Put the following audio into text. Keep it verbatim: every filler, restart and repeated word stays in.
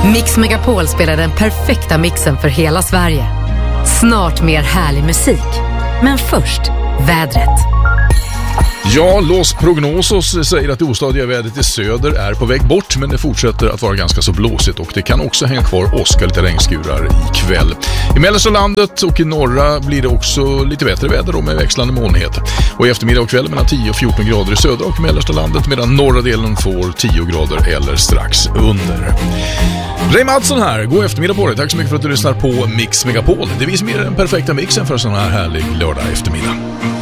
Mix Megapol spelar den perfekta mixen för hela Sverige. Snart mer härlig musik. Men först, vädret. Ja, Los Prognosos säger att det ostadiga vädret i söder är på väg bort, men det fortsätter att vara ganska så blåsigt och det kan också hänga kvar åska lite regnskurar ikväll. I mellersta landet och i norra blir det också lite bättre väder då med växlande molnighet. Och i eftermiddag och kväll mellan tio och fjorton grader i södra och mellersta landet, medan norra delen får tio grader eller strax under. Ray Mattsson här, god eftermiddag på dig. Tack så mycket för att du lyssnar på Mix Megapol. Det visar mer den perfekta mixen för en sån här härlig lördag eftermiddag.